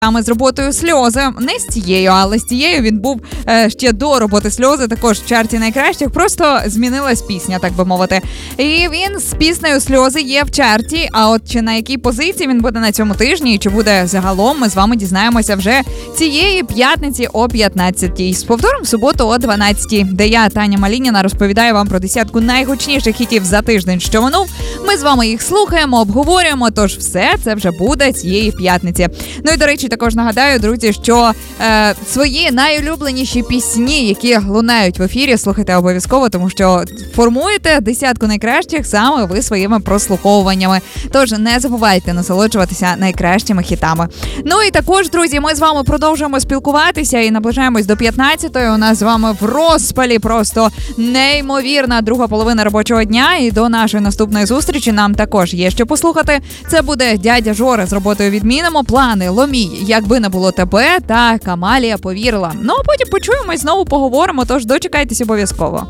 З роботою «Сльози». Не з цією, але з цією він був ще до роботи «Сльози», також в чарті найкращих. Просто змінилась пісня, так би мовити. І він з піснею «Сльози» є в чарті, а от чи на якій позиції він буде на цьому тижні, і чи буде загалом, ми з вами дізнаємося вже цієї п'ятниці о 15-й. З повтором в суботу о 12-й, де я, Таня Малініна, розповідаю вам про десятку найгучніших хітів за тиждень, що минув. Ми з вами їх слухаємо, обговорюємо, тож все це вже буде цієї п'ятниці. Ну і, до речі, також нагадаю, друзі, що свої найулюбленіші пісні, які лунають в ефірі, слухайте обов'язково, тому що формуєте десятку найкращих саме ви своїми прослуховуваннями. Тож не забувайте насолоджуватися найкращими хітами. Ну і також, друзі, ми з вами продовжуємо спілкуватися і наближаємось до 15-ї. У нас з вами в розпалі просто неймовірна друга половина робочого дня. І до нашої наступної зустрічі нам також є що послухати. Це буде дядя Жора з роботою «Відмінимо», плани, Ломій, «Якби не було тебе» та «Камалія повірила». Ну а потім почуємось, знову поговоримо, тож дочекайтесь обов'язково.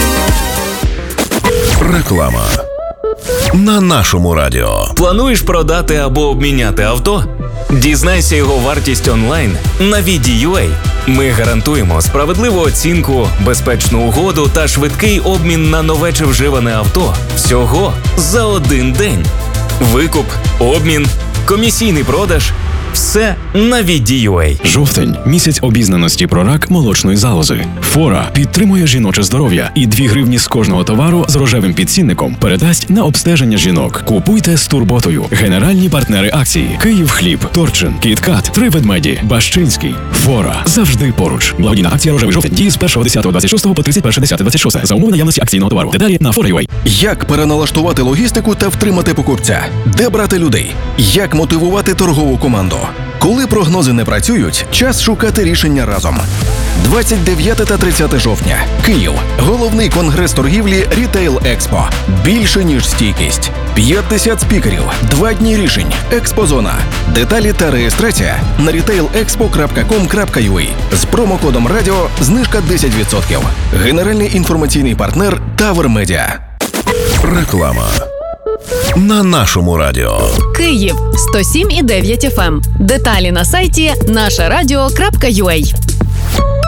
Реклама на нашому радіо. Плануєш продати або обміняти авто? Дізнайся його вартість онлайн на VD.ua. Ми гарантуємо справедливу оцінку, безпечну угоду та швидкий обмін на нове чи вживане авто всього за один день. Викуп, обмін, комісійний продаж – все на VD.ua. Жовтень – місяць обізнаності про рак молочної залози. Фора підтримує жіноче здоров'я і 2 гривні з кожного товару з рожевим підцінником передасть на обстеження жінок. Купуйте з турботою. Генеральні партнери акції: Київхліб, Торчин, Кіткат, 3 ведмеді, Бащинський. Фора завжди поруч. Благодійна акція «Рожевий жовтень» діє з 1.10.26 по 31.10.26 за умови наявності акційного товару. Деталі на Fora.ua. Як переналаштувати логістику та втримати покупця? Де брати людей? Як мотивувати торгову команду? Коли прогнози не працюють, час шукати рішення разом. 29 та 30 жовтня. Київ. Головний конгрес торгівлі «Рітейл Експо». Більше, ніж стійкість. 50 спікерів. 2 дні рішень. Експозона. Деталі та реєстрація на retailexpo.com.ua. З промокодом «Радіо» знижка 10%. Генеральний інформаційний партнер «Тавер Медіа». Реклама на нашому радіо. Київ 107,9 FM. Деталі на сайті нашарадіо.ua.